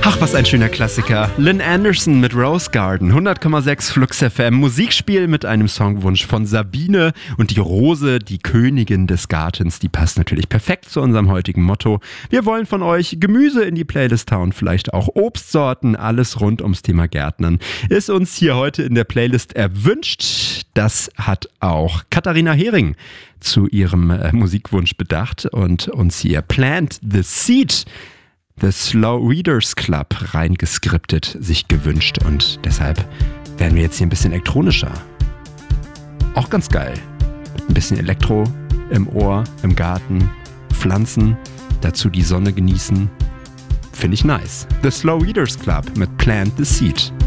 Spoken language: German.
Ach, was ein schöner Klassiker. Lynn Anderson mit Rose Garden, 100,6 Flux FM. Musikspiel mit einem Songwunsch von Sabine. Und die Rose, die Königin des Gartens, die passt natürlich perfekt zu unserem heutigen Motto. Wir wollen von euch Gemüse in die Playlist hauen, vielleicht auch Obstsorten, alles rund ums Thema Gärtnern. Ist uns hier heute in der Playlist erwünscht. Das hat auch Katharina Hering zu ihrem Musikwunsch bedacht und uns hier Plant the Seed, The Slow Readers Club, reingeskriptet, sich gewünscht. Und deshalb werden wir jetzt hier ein bisschen elektronischer. Auch ganz geil. Mit ein bisschen Elektro im Ohr, im Garten, Pflanzen, dazu die Sonne genießen. Finde ich nice. The Slow Readers Club mit Plant the Seed.